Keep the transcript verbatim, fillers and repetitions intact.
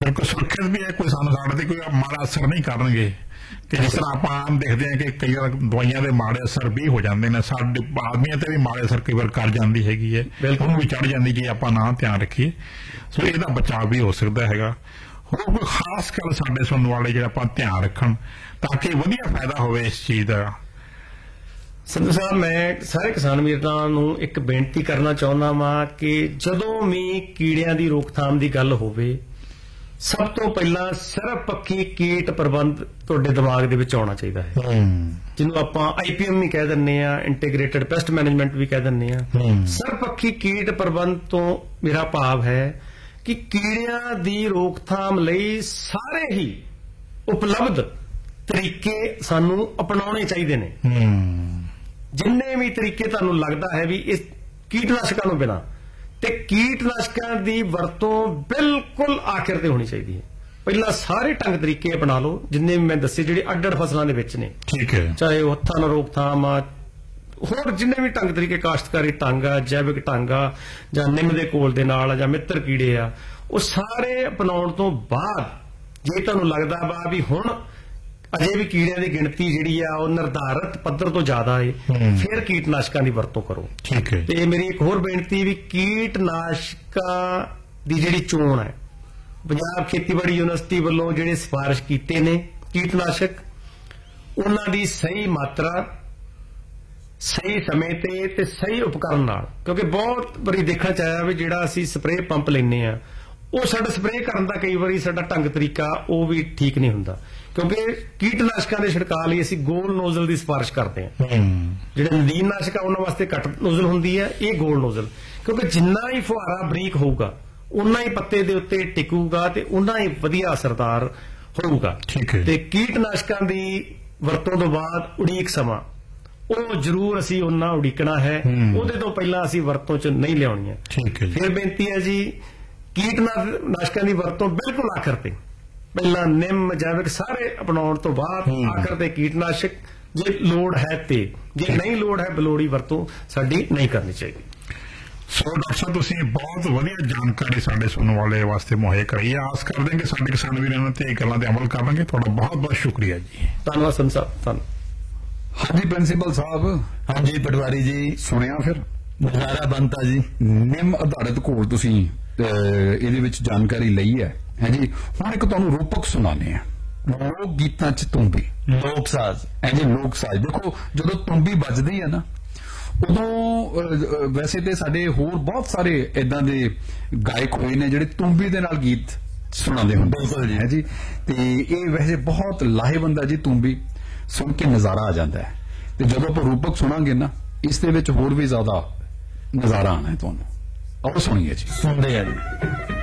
बिल्कुल सुरक्षित भी है, कोई सानू साडे ते कोई माड़ा असर नहीं करनगे कि जिस तरह आप आम देखते हैं कि कई बार दवाइयां दे माड़े असर भी हो जाते हैं, साडे आदमियों ते भी माड़े असर कई बार कर जाती हैगी है, उन्होंने भी चढ़ जाती कि आपां ना ध्यान रखिए। सो इहदा बचाव भी हो सकता हैगा। होर कोई खास गल साडे सुनन वाले जिहड़ा आपां ध्यान रखण ताकि वधिया फायदा होवे इस चीज दा? संधू साहब, मैं सारे किसान वीरां नूं एक बेनती करना चाहुंदा वां कि जदों भी कीड़ियां दी रोकथाम दी गल होवे, सब तो पहला सिर्फ पक्की कीट प्रबंध तुहाडे दिमाग दे विच आउणा चाहीदा है, जिन्हों आपां आई पी एम भी कह दिंदे आ, इंटीग्रेटेड पेस्ट मैनेजमेंट भी कह दिंदे आ। सिर्फ पक्की कीट प्रबंध तो मेरा भाव है कि कीड़ियां दी रोकथाम लई सारे ही उपलब्ध तरीके सानू अपनाने चाहिए ने। जिन्ने भी तरीके तुहानू लगता है भी इस कीटनाशकों बिना, ते कीटनाशकों की वरतों बिल्कुल आखिर ते होनी चाहिए है। पहला सारे ढंग तरीके अपना लो जिन्ने भी मैं दसे जिहड़े अड्ड अड्ड फसलों के विच ने, ठीक है, चाहे वो हत्थां नाल रोकथाम आ, होर जिन्ने भी ढंग तरीके काश्तकारी ढंग आ, जैविक ढंग आ, जां निम दे कोल दे नाल जां मित्र कीड़े आ, वो सारे अपनाउण तो बाद जे तुहानू लगदा वा भी हुण अजे भी कीड़ियां की गिणती जिहड़ी आ वो निर्धारित पद्धर तो ज्यादा है, फिर कीटनाशकों की वरतों करो। ठीक है। ते मेरी एक होर बेनती भी कीटनाशकों की जिहड़ी चोण है, पंजाब खेतीबाड़ी यूनिवर्सिटी वालों जिहड़े सिफारिश कीते ने कीटनाशक, उन्हां दी सही मात्रा सही समय ते ते सही उपकरण नाल, क्योंकि बहुत बारी देखा चाया भी जिहड़ा असीं स्प्रे पंप लैने आ वो साडा स्प्रे करन दा कई बारी साडा ढंग तरीका वो भी ठीक नहीं हुंदा, क्योंकि कीटनाशकों के छिड़काव लई असीं गोल नोजल की सिफारिश करते हैं। जिहड़े नदीननाशक आ उन्हां वास्ते घट नोजल हुंदी है, ये गोल नोजल, क्योंकि जिन्ना ही फुहारा बरीक होऊगा उन्ना ही पत्ते दे उत्ते टिकूगा ते उन्ना ही वधिया असरदार होऊगा। ठीक है। ते कीटनाशकों की वरतों तो बाद उड़ीक समा वो जरूर असीं उन्ना उड़ीकना है, उहदे तो पहला असीं वरतों च नहीं लियाउणी है। ठीक है। फिर बेनती है जी, कीटनाशकों की वरतों बिल्कुल आखिर ते, पहला निम जैविक सारे अपनाउण तो बाद आखिर ते कीटनाशक, जे लोड़ है ते, जे नहीं लोड़ है बलोड़ी वरतों साडी नहीं करनी चाहिए। सो डॉक्टर साहब तुसीं बहुत वधिया जानकारी साडे सुनने वाले वास्ते मुहैया कराई है। आस करदे कि साडे किसान वीरां ने ते गल्लां ते अमल करनगे। तुहाडा बहुत बहुत शुक्रिया जी। धन्नवाद संत साहब। धन हाँ जी प्रिंसीपल साहब। हाँ जी पटवारी जी, सुनिया फिर नजारा बनता जी। निम आधारित घोल तुसीं ਇਹਦੇ ਵਿੱਚ जानकारी ਲਈ है है जी। ਹੁਣ ਇੱਕ ਤੁਹਾਨੂੰ ਰੂਪਕ ਸੁਣਾਣੇ ਆ ਲੋਕ ਗੀਤਾਂ ਚ ਤੁੰਬੀ, ਲੋਕ ਸਾਜ਼ ਹੈ ਜੀ। ਲੋਕ ਸਾਜ਼ ਦੇਖੋ ਜਦੋਂ ਤੁੰਬੀ ਵੱਜਦੀ ਹੈ ਨਾ ਉਦੋਂ ਵੈਸੇ ਤੇ ਸਾਡੇ ਹੋਰ ਬਹੁਤ ਸਾਰੇ ਇਦਾਂ ਦੇ ਗਾਇਕ ਹੋਏ ਨੇ ਜਿਹੜੇ ਤੁੰਬੀ ਦੇ ਨਾਲ ਗੀਤ ਸੁਣਾਉਂਦੇ ਹੁੰਦੇ ਹੈ ਜੀ। ਤੇ ਇਹ ਵੈਸੇ ਬਹੁਤ ਲਾਹੇਵੰਦ ਹੈ ਜੀ, ਤੁੰਬੀ ਸੁਣ ਕੇ ਨਜ਼ਾਰਾ ਆ ਜਾਂਦਾ ਹੈ। ਤੇ ਜਦੋਂ ਆਪਾਂ ਰੂਪਕ ਸੁਣਾਂਗੇ ਨਾ ਇਸ ਦੇ ਵਿੱਚ ਹੋਰ ਵੀ ਜ਼ਿਆਦਾ ਨਜ਼ਾਰਾ ਆਣਾ ਹੈ ਤੁਹਾਨੂੰ। और सुनिए जी। सुनते हैं जी।